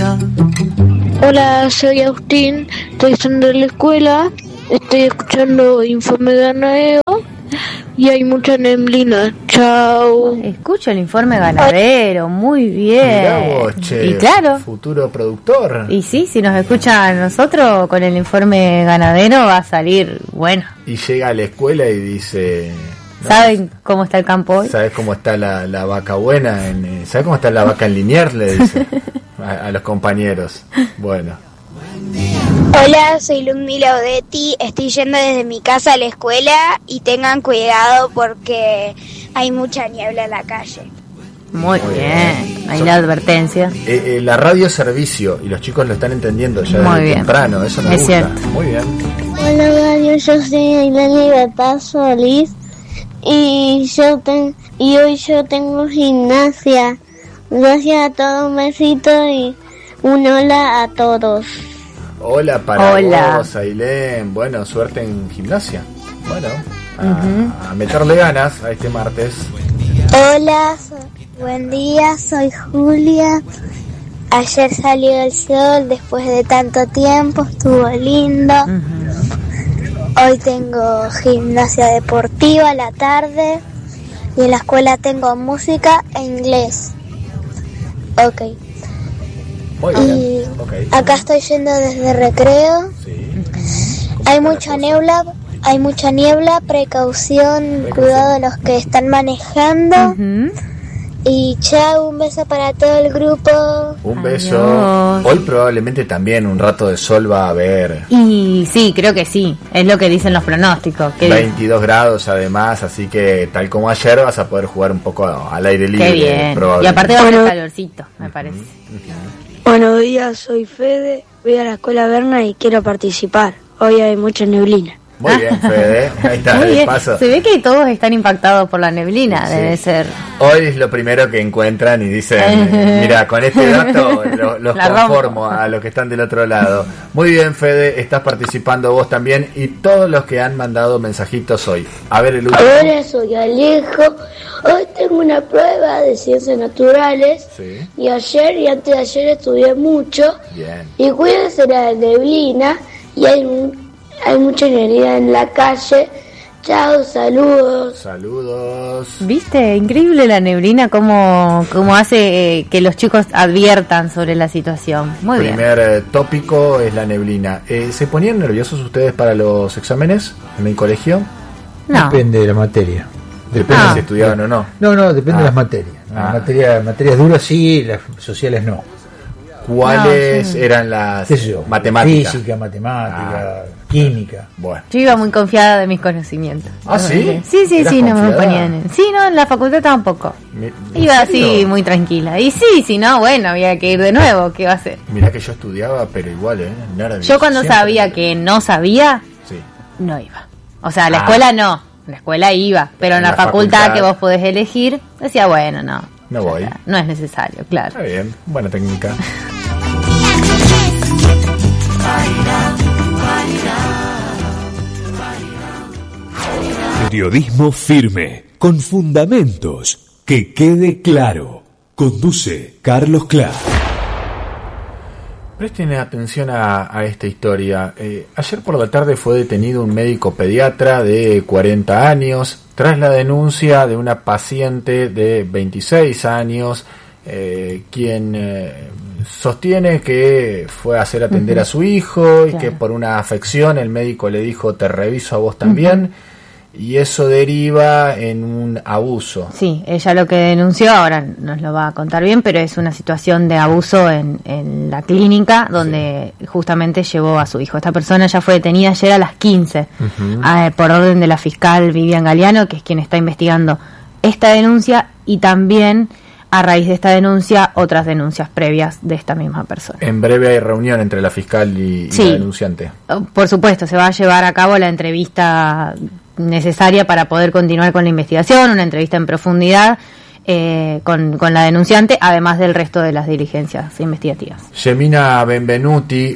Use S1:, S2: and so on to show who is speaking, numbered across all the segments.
S1: Hola, soy Agustín, estoy yendo a la escuela, estoy escuchando Informe Ganadero y hay mucha neblina. Chao.
S2: Escucho el Informe Ganadero, muy bien.
S3: Mirá vos, che,
S2: y claro,
S3: futuro productor.
S2: y sí, si nos escucha a nosotros con el Informe Ganadero va a salir bueno.
S3: Y llega a la escuela y dice... no,
S2: ¿Saben cómo está el campo hoy?
S3: ¿sabes cómo está la vaca buena? ¿Sabes cómo está la vaca en Liniers? Le dice a los compañeros. Bueno.
S4: Hola, soy Ludmila Odetti, estoy yendo desde mi casa a la escuela y tengan cuidado porque hay mucha niebla en la calle.
S2: Muy bien, ahí la advertencia.
S3: La radio servicio, y los chicos lo están entendiendo ya
S2: Muy
S3: desde
S2: bien.
S3: temprano, eso me
S2: Es
S3: gusta.
S2: cierto.
S3: Muy bien.
S1: Hola, Radio, yo soy Ailén Libertad Solís y hoy yo tengo gimnasia. Gracias a todos, un besito y un hola a todos.
S3: Hola para
S2: Hola.
S3: vos, Ailén. Bueno, suerte en gimnasia. Bueno, a meterle ganas a este martes.
S4: Hola, buen día, soy Julia. Ayer salió el sol después de tanto tiempo, estuvo lindo. Hoy tengo gimnasia deportiva a la tarde y en la escuela tengo música e inglés. Ok.
S3: Muy
S4: Y
S3: bien. Ok.
S4: acá estoy yendo desde recreo.
S3: Sí.
S4: Hay mucha niebla, precaución, cuidado de los que están manejando.
S2: Ujú.
S4: Y chao, un beso para todo el grupo.
S3: Un beso.
S2: Adiós.
S3: Hoy probablemente también un rato de sol va a haber.
S2: Y sí, creo que sí, es lo que dicen los pronósticos. Que
S3: 22 grados además, así que tal como ayer vas a poder jugar un poco al aire libre.
S2: qué bien. Y
S3: probablemente.
S2: aparte va a haber calorcito, me parece.
S1: Buenos días, soy Fede, voy a la escuela Berna y quiero participar. Hoy hay mucha neblina.
S3: Muy bien, Fede. Ahí está,
S2: Muy
S3: el
S2: bien.
S3: paso.
S2: Se ve que todos están impactados por la neblina,
S3: Sí.
S2: debe ser.
S3: Hoy es lo primero que encuentran y dicen, mira, con este dato los
S2: La
S3: conformo
S2: rompo.
S3: a los que están del otro lado. Muy bien, Fede, estás participando vos también y todos los que han mandado mensajitos hoy. A ver el último.
S1: Hola, soy Alejo. Hoy tengo una prueba de ciencias naturales
S3: Sí,
S1: y ayer y antes de ayer estudié mucho.
S3: bien.
S1: Y cuídense la neblina y hay mucha neblina en la calle. Chao, saludos.
S3: Saludos.
S2: ¿Viste? Increíble la neblina, cómo hace que los chicos adviertan sobre la situación. Muy bien.
S3: Primer tópico es la neblina. ¿Se ponían nerviosos ustedes para los exámenes en el colegio?
S2: No.
S5: Depende de la materia.
S3: Depende
S2: Ah.
S3: si estudiaban o no.
S5: No, depende
S3: Ah.
S5: de las materias.
S3: Ah.
S5: Materias duras sí, las sociales no.
S3: ¿Cuáles
S2: No,
S3: eran las
S5: ¿Qué sé yo?
S3: matemáticas?
S5: Física, matemática, química.
S3: Bueno.
S2: Yo iba muy confiada de mis conocimientos.
S3: ¿Ah, sí?
S2: Sí,
S3: ¿Eras
S2: no me
S3: confiada?
S2: ponían en... Sí, no, en la facultad tampoco.
S3: ¿En
S2: Iba
S3: serio?
S2: así muy tranquila. Y sí, si no, bueno, había que ir de nuevo. ¿Qué va a hacer?
S3: Mirá que yo estudiaba, pero igual, nervios.
S2: Yo cuando
S3: Siempre.
S2: sabía que no sabía,
S3: Sí.
S2: no iba. O sea, a la
S3: Ah.
S2: escuela no. En la escuela iba. Pero en la facultad
S3: facultad
S2: que vos podés elegir, decía, bueno, no.
S3: No
S2: Ya
S3: voy.
S2: está, no es necesario, claro.
S3: Está bien, buena técnica.
S6: Periodismo firme, con fundamentos, que quede claro. Conduce Carlos Clark.
S3: Presten atención a esta historia. Ayer por la tarde fue detenido un médico pediatra de 40 años tras la denuncia de una paciente de 26 años quien sostiene que fue a hacer atender a su hijo y
S2: Claro.
S3: que por una afección el médico le dijo te reviso a vos también y eso deriva en un abuso.
S2: Sí, ella lo que denunció, ahora nos lo va a contar bien, pero es una situación de abuso en la clínica donde justamente llevó a su hijo. Esta persona ya fue detenida ayer a las 15 por orden de la fiscal Vivian Galeano, que es quien está investigando esta denuncia y también a raíz de esta denuncia otras denuncias previas de esta misma persona.
S3: En breve hay reunión entre la fiscal y
S2: Sí.
S3: la denunciante.
S2: Por supuesto, se va a llevar a cabo la entrevista necesaria para poder continuar con la investigación, una entrevista en profundidad con la denunciante, además del resto de las diligencias investigativas.
S3: Gemina Benvenuti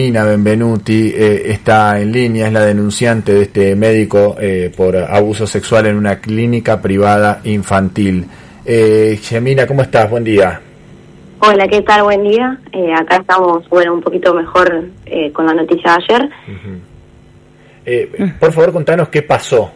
S3: está en línea, es la denunciante de este médico por abuso sexual en una clínica privada infantil. Gemina, ¿cómo estás? Buen día.
S7: Hola, ¿qué tal? Buen día. Acá estamos, un poquito mejor con la noticia de ayer.
S3: Por favor, contanos qué pasó.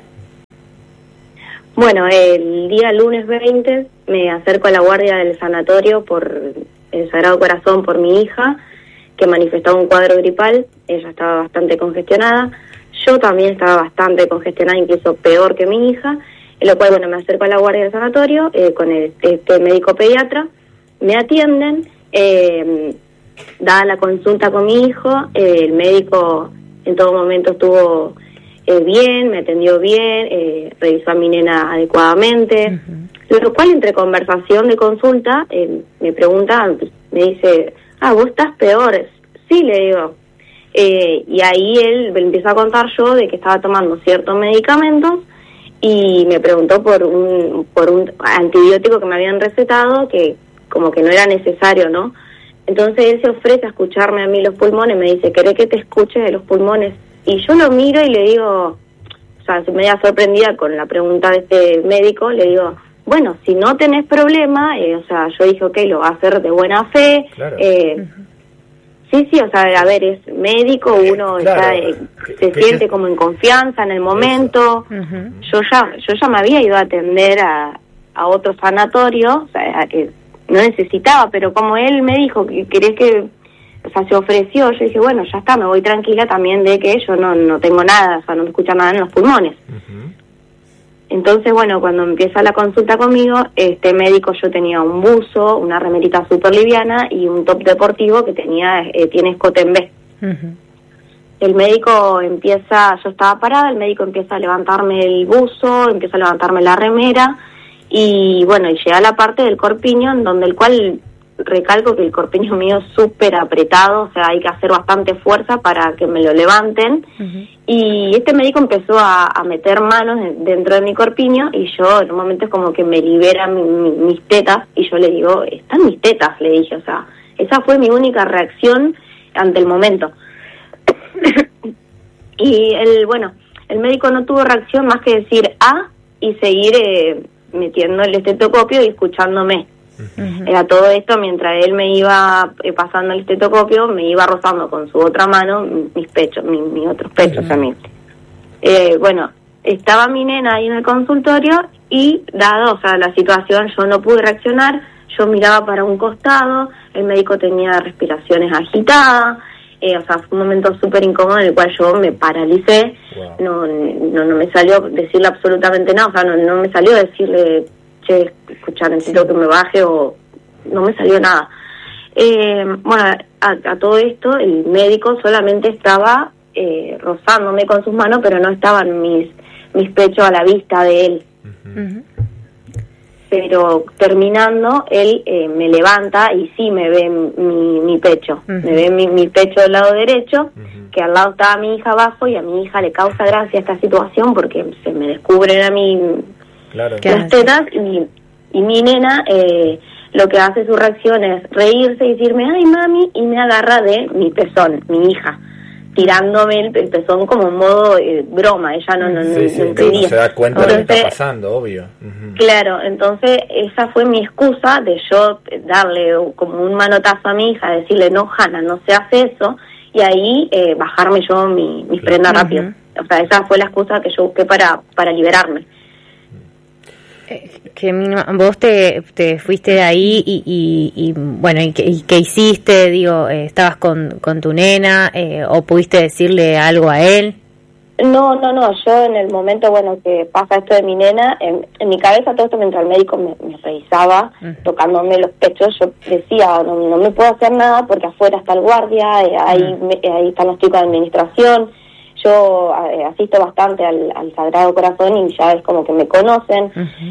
S7: Bueno, el día lunes 20 me acerco a la guardia del sanatorio por el Sagrado Corazón por mi hija, que manifestaba un cuadro gripal. Ella estaba bastante congestionada. Yo también estaba bastante congestionada, incluso peor que mi hija. En lo cual, me acerco a la guardia del sanatorio con este médico pediatra. Me atienden, dada la consulta con mi hijo, el médico en todo momento estuvo bien, me atendió bien, revisó a mi nena adecuadamente, lo cual entre conversación de consulta me pregunta, me dice, vos estás peor. Sí, le digo. Y ahí él me empieza a contar yo de que estaba tomando ciertos medicamentos y me preguntó por un antibiótico que me habían recetado que como que no era necesario, ¿no? Entonces él se ofrece a escucharme a mí los pulmones, me dice, ¿querés que te escuche de los pulmones? Y yo lo miro y le digo, media sorprendida con la pregunta de este médico, le digo, bueno, si no tenés problema, yo dije, ok, lo va a hacer de buena fe, claro. Sí, a ver, es médico, uno claro. Se siente como en confianza en el momento. Yo ya me había ido a atender a otro sanatorio, que no necesitaba, pero como él me dijo que querés que, se ofreció, yo dije, bueno, ya está, me voy tranquila también de que yo no tengo nada, no me escucha nada en los pulmones. Entonces, cuando empieza la consulta conmigo, este médico, yo tenía un buzo, una remerita súper liviana y un top deportivo que tiene escote en B. El médico yo estaba parada, el médico empieza a levantarme el buzo, empieza a levantarme la remera, y llega a la parte del corpiño, en donde el cual recalco que el corpiño mío es súper apretado, hay que hacer bastante fuerza para que me lo levanten, y este médico empezó a meter manos dentro de mi corpiño, y yo en un momento es como que me libera mis tetas, y yo le digo, están mis tetas, le dije, esa fue mi única reacción ante el momento. Y el médico no tuvo reacción más que decir y seguir metiendo el estetoscopio y escuchándome. Era todo esto mientras él me iba pasando el estetoscopio, me iba rozando con su otra mano mis pechos, mis otros pechos también. Estaba mi nena ahí en el consultorio y dado la situación, yo no pude reaccionar, yo miraba para un costado, el médico tenía respiraciones agitadas, fue un momento súper incómodo en el cual yo me paralicé. No me salió decirle absolutamente nada, no me salió decirle, che, escucha, necesito que me baje, o no me salió nada. A todo esto el médico solamente estaba rozándome con sus manos, pero no estaban mis pechos a la vista de él. Pero terminando, él me levanta y sí me ve mi pecho, me ve mi pecho del lado derecho, que al lado estaba mi hija abajo, y a mi hija le causa gracia esta situación porque se me descubren a mí las tetas, y mi nena lo que hace su reacción es reírse y decirme, ay mami, y me agarra de mi pezón, mi hija, tirándome el pezón como en modo broma. Ella no entendía.
S3: Se da cuenta de lo que está pasando, obvio.
S7: Claro, entonces esa fue mi excusa de yo darle como un manotazo a mi hija, decirle, no, Hanna, no se hace eso, y ahí bajarme yo mis prendas rápido. Esa fue la excusa que yo busqué para liberarme.
S2: Que vos te fuiste de ahí y ¿qué hiciste? Digo, ¿estabas con tu nena o pudiste decirle algo a él?
S7: No, yo en el momento, que pasa esto de mi nena, en mi cabeza todo esto mientras el médico me revisaba, tocándome los pechos, yo decía, no me puedo hacer nada porque afuera está el guardia, ahí están los chicos de administración. Yo asisto bastante al Sagrado Corazón y ya es como que me conocen,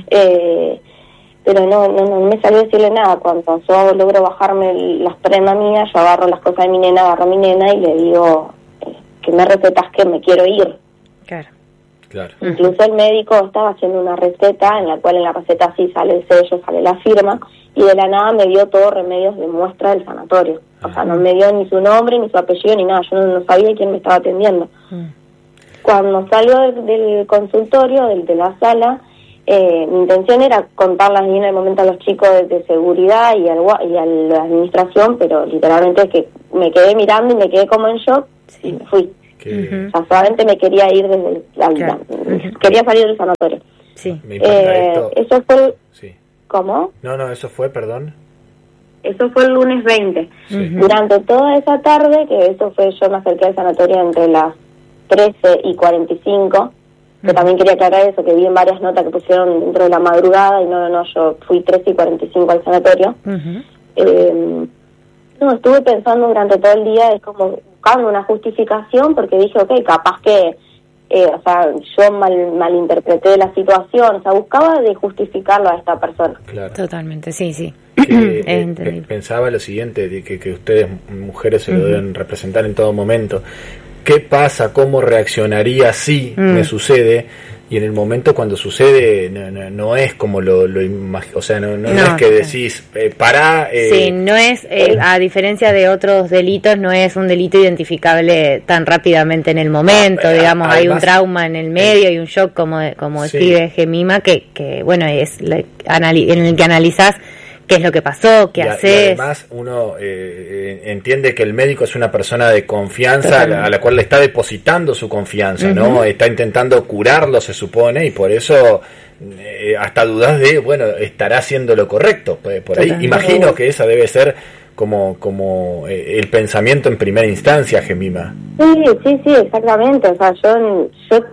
S7: pero no me salió decirle nada. Cuando yo logro bajarme las prendas mías, yo agarro las cosas de mi nena, agarro a mi nena y le digo que me recetas, que me quiero ir.
S3: Claro.
S7: Incluso el médico estaba haciendo una receta en la cual en la receta sí sale el sello, sale la firma, y de la nada me dio todos remedios de muestra del sanatorio. No me dio ni su nombre, ni su apellido, ni nada. Yo no sabía quién me estaba atendiendo. Cuando salgo del consultorio, de la sala, Mi intención era contarlas ahí en el momento a los chicos de seguridad y a la administración, pero literalmente es que me quedé mirando y me quedé como en shock y me fui. O sea, solamente me quería ir desde quería salir del sanatorio.
S2: Sí.
S3: Me impacta esto.
S7: Eso fue...
S3: Sí.
S7: ¿Cómo?
S3: No, eso fue, perdón.
S7: Eso fue el lunes 20.
S2: Uh-huh.
S7: Durante toda esa tarde, que eso fue, yo me acerqué al sanatorio entre las 13:45, que también quería aclarar eso, que vi en varias notas que pusieron dentro de la madrugada, y no, yo fui 13:45 al sanatorio.
S2: Uh-huh.
S7: No, estuve pensando durante todo el día, es como buscando una justificación, porque dije, ok, capaz que, o sea, yo malinterpreté la situación, o sea, buscaba de justificarlo a esta persona.
S3: Claro.
S2: Totalmente, sí.
S3: Pensaba lo siguiente, de que ustedes, mujeres, se lo deben representar en todo momento. ¿Qué pasa? ¿Cómo reaccionaría si me sucede? Y en el momento cuando sucede no es como lo o sea, no es que decís pará.
S2: Sí, no es, a diferencia de otros delitos, no es un delito identificable tan rápidamente en el momento, digamos, además, hay un trauma en el medio y un shock, como escribe Gemima, que bueno, es en el que analizás qué es lo que pasó, qué haces.
S3: Y además uno entiende que el médico es una persona de confianza a la cual le está depositando su confianza, ¿no? Está intentando curarlo, se supone, y por eso hasta dudas de, bueno, estará haciendo lo correcto. Por ahí imagino que esa debe ser como el pensamiento en primera instancia, Gemima.
S7: Sí, exactamente. O sea, yo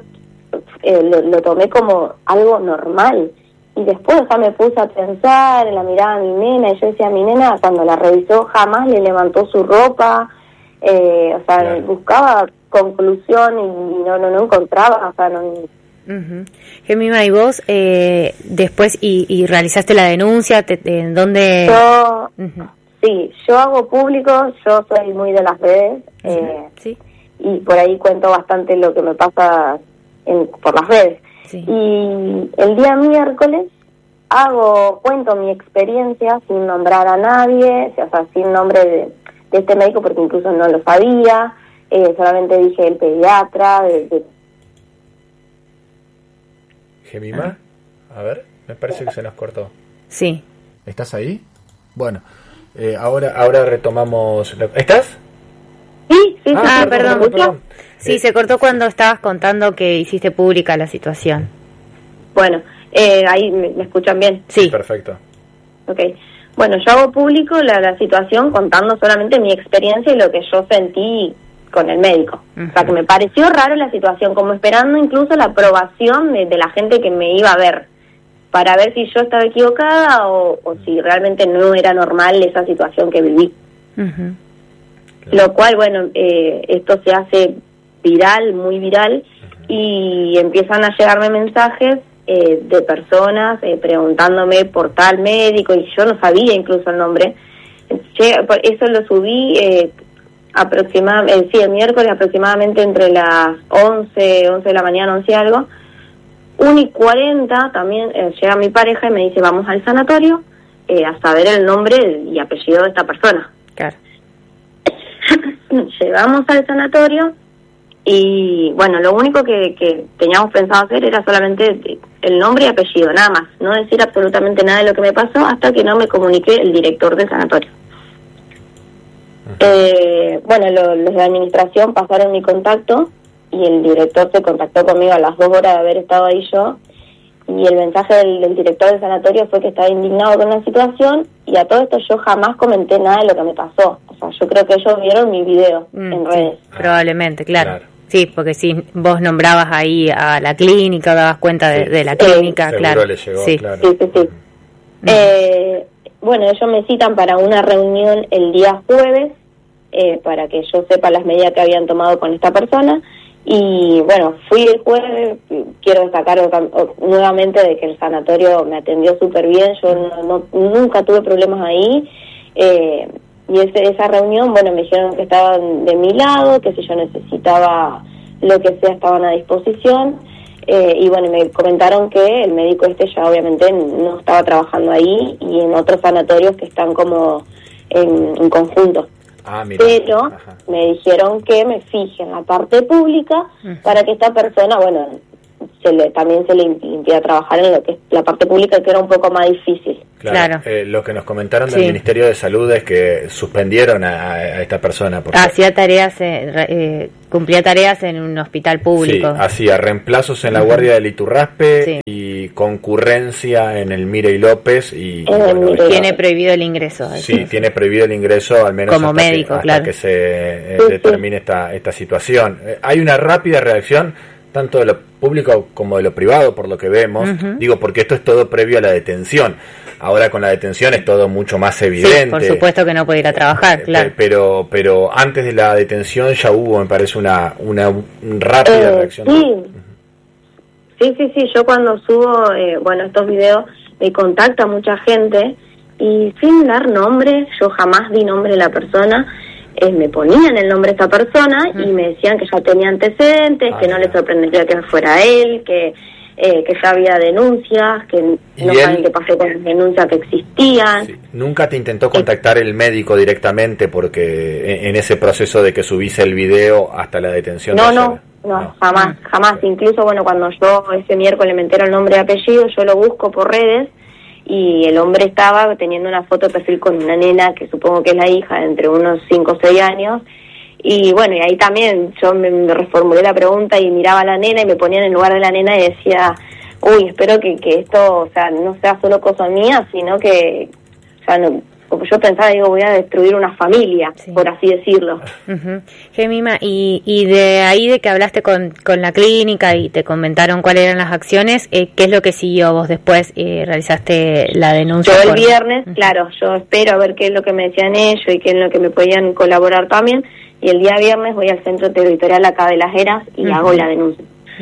S7: lo tomé como algo normal. Y después, o sea, me puse a pensar, la miraba a mi nena, y yo decía, mi nena cuando la revisó jamás le levantó su ropa, o sea, buscaba conclusión y no encontraba, o sea, no...
S2: Gemima, ¿y vos después y realizaste la denuncia? ¿En dónde...?
S7: Sí, yo hago público, yo soy muy de las redes,
S2: ¿Sí?
S7: Y por ahí cuento bastante lo que me pasa por las redes.
S2: Sí.
S7: Y el día miércoles cuento mi experiencia sin nombrar a nadie, o sea, sin nombre de este médico, porque incluso no lo sabía, solamente dije el pediatra.
S3: Gemima, a ver, me parece que se nos cortó.
S2: Sí.
S3: ¿Estás ahí? Bueno, ahora retomamos. ¿Estás?
S7: Sí.
S2: Perdón. Sí, se cortó cuando estabas contando que hiciste pública la situación.
S7: Bueno, ahí me escuchan bien.
S2: Sí.
S3: Perfecto.
S7: Ok. Bueno, yo hago público la situación contando solamente mi experiencia y lo que yo sentí con el médico. O sea, que me pareció raro la situación, como esperando incluso la aprobación de la gente que me iba a ver, para ver si yo estaba equivocada o si realmente no era normal esa situación que viví. Lo cual, bueno, esto se hace viral, muy viral, y empiezan a llegarme mensajes de personas preguntándome por tal médico, y yo no sabía incluso el nombre. Eso lo subí el miércoles aproximadamente entre las 11 de la mañana, 11 y algo. 1:40 también llega mi pareja y me dice, vamos al sanatorio a saber el nombre y apellido de esta persona.
S2: Claro.
S7: Llegamos al sanatorio y bueno, lo único que teníamos pensado hacer era solamente el nombre y apellido, nada más, no decir absolutamente nada de lo que me pasó hasta que no me comunique el director del sanatorio. Bueno, los de administración pasaron mi contacto y el director se contactó conmigo a las 2 horas de haber estado ahí yo, y el mensaje del director del sanatorio fue que estaba indignado con la situación, y a todo esto yo jamás comenté nada de lo que me pasó. O sea, yo creo que ellos vieron mi video en redes.
S2: Probablemente, claro. Sí, porque si vos nombrabas ahí a la clínica, dabas cuenta de la clínica, claro.
S3: Le llegó,
S2: sí.
S3: Claro.
S7: Sí. Bueno, ellos me citan para una reunión el día jueves, para que yo sepa las medidas que habían tomado con esta persona. Y bueno, fui el jueves. Quiero destacar nuevamente de que el sanatorio me atendió súper bien, yo nunca tuve problemas ahí, y esa reunión, bueno, me dijeron que estaban de mi lado, que si yo necesitaba lo que sea estaban a disposición, y bueno, me comentaron que el médico ya obviamente no estaba trabajando ahí, y en otros sanatorios que están como en conjunto. Pero me dijeron que me fije en la parte pública para que esta persona, bueno, también se le impide trabajar en lo que es la parte pública, que era un poco más difícil.
S3: Claro. Lo que nos comentaron del Ministerio de Salud es que suspendieron a esta persona. Porque
S2: hacía tareas, cumplía tareas en un hospital público.
S3: Sí, hacía reemplazos en la guardia del Iturraspe y concurrencia en el Mirey López. Y
S2: tiene prohibido el ingreso.
S3: Sí, tiene prohibido el ingreso, al menos
S2: como médico,
S3: hasta que se determine esta situación. Hay una rápida reacción tanto de lo público como de lo privado, por lo que vemos. Digo, porque esto es todo previo a la detención. Ahora con la detención es todo mucho más evidente.
S2: Sí, por supuesto que no puede ir a trabajar, claro.
S3: Pero antes de la detención ya hubo, me parece, una rápida reacción.
S7: Sí. Yo cuando subo, estos videos, me contacta mucha gente y sin dar nombre, yo jamás di nombre de la persona. Me ponían el nombre de esta persona y me decían que ya tenía antecedentes, que no les sorprendería que fuera él, que ya había denuncias, que no saben qué pasó con las denuncias que existían.
S3: Sí. ¿Nunca te intentó contactar el médico directamente porque en ese proceso de que subís el video hasta la detención?
S7: No, jamás. Incluso, cuando yo ese miércoles me entero el nombre y apellido, yo lo busco por redes y el hombre estaba teniendo una foto de perfil con una nena que supongo que es la hija, de entre unos 5 o 6 años. Y y ahí también yo me reformulé la pregunta y miraba a la nena y me ponía en el lugar de la nena y decía, espero que esto, no sea solo cosa mía, sino que, como yo pensaba, voy a destruir una familia, por así decirlo.
S2: Gemima, y de ahí de que hablaste con la clínica y te comentaron cuáles eran las acciones, ¿qué es lo que siguió vos después? ¿Realizaste la denuncia?
S7: Yo el viernes, claro, yo espero a ver qué es lo que me decían ellos y qué es lo que me podían colaborar también. Y el día viernes voy al centro territorial acá de Las Heras y hago la denuncia.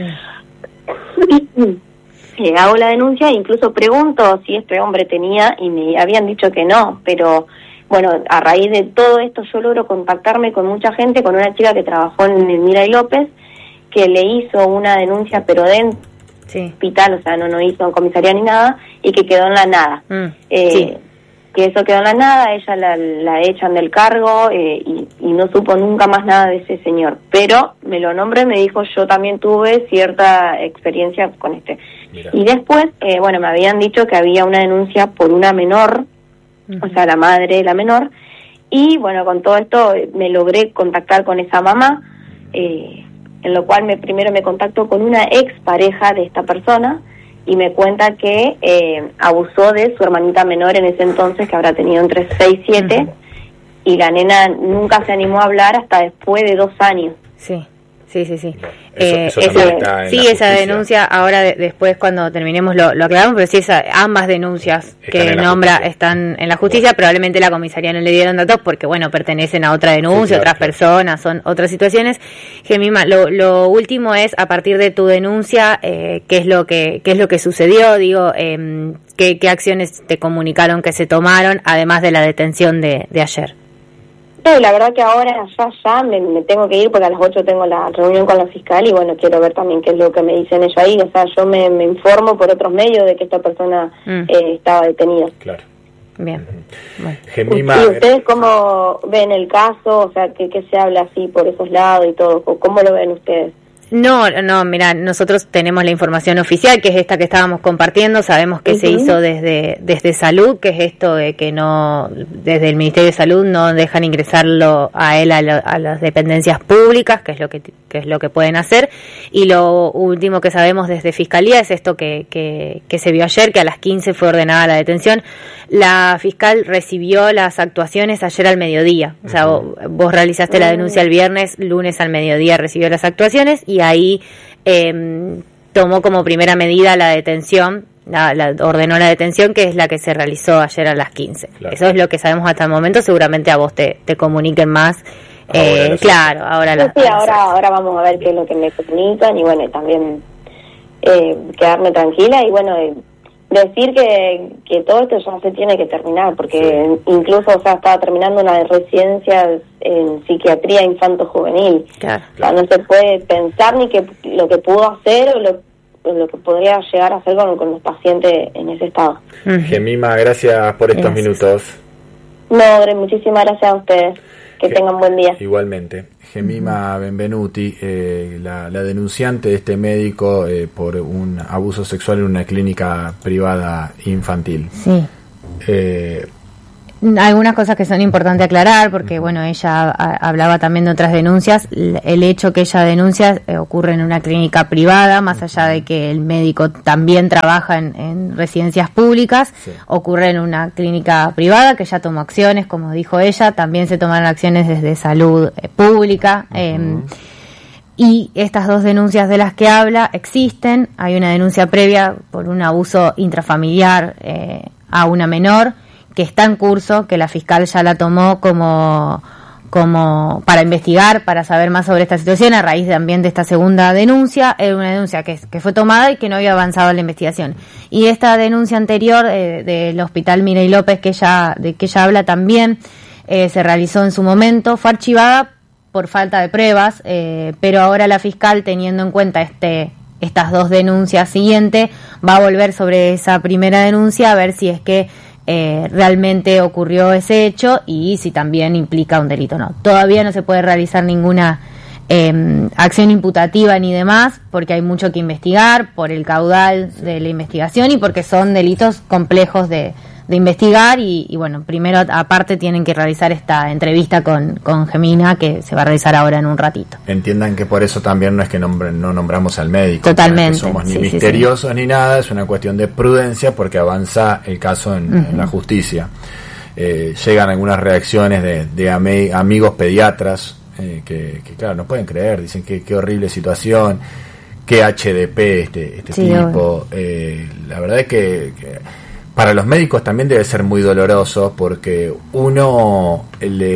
S7: Hago la denuncia e incluso pregunto si este hombre tenía, y me habían dicho que no, pero a raíz de todo esto yo logro contactarme con mucha gente, con una chica que trabajó en el Mirey López, que le hizo una denuncia pero dentro del hospital, no hizo en comisaría ni nada, y que quedó en la nada. Que eso quedó en la nada, ella la echan del cargo y no supo nunca más nada de ese señor. Pero me lo nombré, me dijo, yo también tuve cierta experiencia con este. Mira. Y después, me habían dicho que había una denuncia por una menor, la madre de la menor, y con todo esto me logré contactar con esa mamá, en lo cual primero me contacto con una expareja de esta persona, y me cuenta que abusó de su hermanita menor en ese entonces, que habrá tenido entre 6 y 7, y la nena nunca se animó a hablar hasta después de 2 años.
S2: Sí.
S3: Esa
S2: denuncia, ahora después cuando terminemos lo aclaramos, pero ambas denuncias que nombra están en la justicia. Probablemente la comisaría no le dieron datos porque pertenecen a otra denuncia, otras personas, son otras situaciones. Gemima, lo último es, a partir de tu denuncia, qué es lo que sucedió, qué acciones te comunicaron que se tomaron, además de la detención de ayer.
S7: La verdad que ahora ya me tengo que ir porque a las 8 tengo la reunión con la fiscal y quiero ver también qué es lo que me dicen ellos ahí. Yo me informo por otros medios de que esta persona estaba detenida.
S3: Claro.
S2: Bien. Bueno.
S3: Gemima,
S7: ¿y ustedes cómo ven el caso? ¿Qué se habla así por esos lados y todo? ¿Cómo lo ven ustedes?
S2: No, mira, nosotros tenemos la información oficial, que es esta que estábamos compartiendo. Sabemos que se hizo desde Salud, que es esto de que desde el Ministerio de Salud no dejan ingresarlo a él a las dependencias públicas, que es lo que pueden hacer. Y lo último que sabemos desde Fiscalía es esto que se vio ayer, que a las 15 fue ordenada la detención. La fiscal recibió las actuaciones ayer al mediodía. O sea, vos realizaste la denuncia el viernes, lunes al mediodía recibió las actuaciones y ahí tomó como primera medida la detención, ordenó la detención, que es la que se realizó ayer a las 15. Claro. Eso es lo que sabemos hasta el momento. Seguramente a vos te comuniquen más.
S7: Ahora vamos a ver qué es lo que me comunican y también quedarme tranquila y decir que todo esto ya se tiene que terminar, porque incluso estaba terminando una residencia en psiquiatría infanto-juvenil. Claro. No se puede pensar ni que lo que pudo hacer o lo que podría llegar a hacer con los pacientes en ese estado.
S3: Gemima, gracias por estos minutos.
S7: No, muchísimas gracias a ustedes. Que tengan buen día.
S3: Igualmente. Gemima Benvenuti, la denunciante de este médico por un abuso sexual en una clínica privada infantil.
S2: Sí. Algunas cosas que son importantes aclarar, porque bueno, ella hablaba también de otras denuncias. El hecho que ella denuncia ocurre en una clínica privada, más allá de que el médico también trabaja en residencias públicas. Sí. Ocurre en una clínica privada que ya tomó acciones, como dijo ella, también se tomaron acciones desde salud pública. Y estas dos denuncias de las que habla existen. Hay una denuncia previa por un abuso intrafamiliar a una menor, que está en curso, que la fiscal ya la tomó como para investigar, para saber más sobre esta situación a raíz también de esta segunda denuncia. Era una denuncia que fue tomada y que no había avanzado en la investigación. Y esta denuncia anterior del Hospital Mireille López de que ella habla también se realizó en su momento, fue archivada por falta de pruebas, pero ahora la fiscal, teniendo en cuenta estas dos denuncias siguientes, va a volver sobre esa primera denuncia a ver si es que realmente ocurrió ese hecho y si también implica un delito o no. Todavía no se puede realizar ninguna acción imputativa ni demás, porque hay mucho que investigar por el caudal de la investigación y porque son delitos complejos de investigar y bueno, primero aparte tienen que realizar esta entrevista con Gemina, que se va a realizar ahora en un ratito.
S3: Entiendan que por eso también no es que no nombramos al médico.
S2: Totalmente.
S3: No es que somos ni misteriosos ni nada, es una cuestión de prudencia porque avanza el caso en la justicia. Llegan algunas reacciones de amigos pediatras que claro, no pueden creer, dicen que qué horrible situación, qué HDP este tipo. La verdad es que para los médicos también debe ser muy doloroso porque uno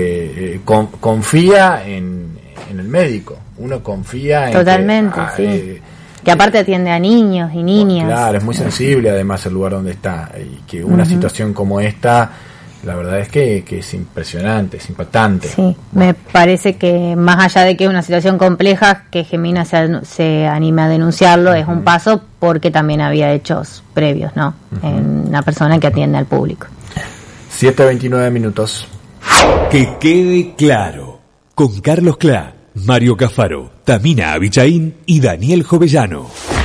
S3: confía en el médico, uno confía en
S2: totalmente, que aparte atiende a niños y niñas.
S3: Claro, es muy sensible además el lugar donde está y que una situación como esta, la verdad es que es impresionante, es impactante.
S2: Sí, me parece que más allá de que es una situación compleja, que Gemina se anime a denunciarlo es un paso, porque también había hechos previos, ¿no? En una persona que atiende al público.
S3: 7:29 minutos.
S6: Que quede claro. Con Carlos Clá, Mario Cafaro, Tamina Abichaín y Daniel Jovellano.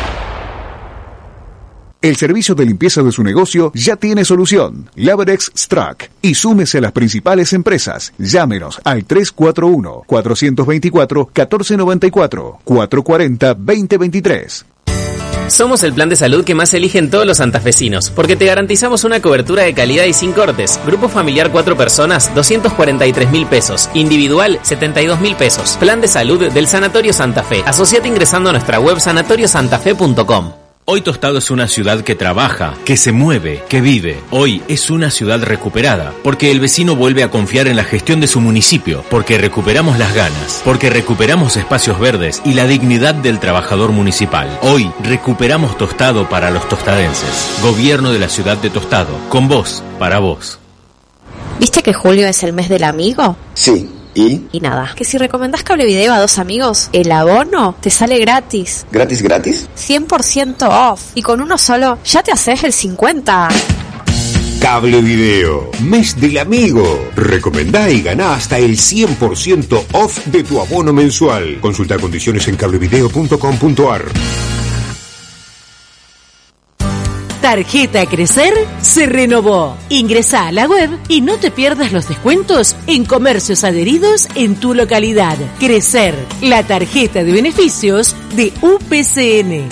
S8: El servicio de limpieza de su negocio ya tiene solución. Laverex Strack. Y súmese a las principales empresas. Llámenos al 341-424-1494, 440-2023.
S9: Somos el plan de salud que más eligen todos los santafesinos, porque te garantizamos una cobertura de calidad y sin cortes. Grupo familiar 4 personas, 243.000 pesos. Individual, 72.000 pesos. Plan de salud del Sanatorio Santa Fe. Asociate ingresando a nuestra web sanatoriosantafe.com.
S10: Hoy Tostado es una ciudad que trabaja, que se mueve, que vive. Hoy es una ciudad recuperada, porque el vecino vuelve a confiar en la gestión de su municipio, porque recuperamos las ganas, porque recuperamos espacios verdes y la dignidad del trabajador municipal. Hoy recuperamos Tostado para los tostadenses. Gobierno de la ciudad de Tostado, con vos, para vos.
S11: ¿Viste que julio es el mes del amigo?
S12: Sí. ¿Y
S11: nada, que si recomendás Cablevideo a 2 amigos, el abono te sale gratis.
S12: ¿Gratis?
S11: 100% off. Y con uno solo ya te haces el 50%.
S13: Cablevideo, mes del amigo. Recomendá y ganá hasta el 100% off de tu abono mensual. Consulta condiciones en cablevideo.com.ar.
S14: Tarjeta Crecer se renovó. Ingresá a la web y no te pierdas los descuentos en comercios adheridos en tu localidad. Crecer, la tarjeta de beneficios de UPCN.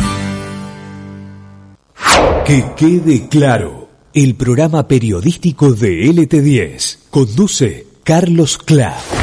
S6: Que quede claro. El programa periodístico de LT10. Conduce Carlos Clá.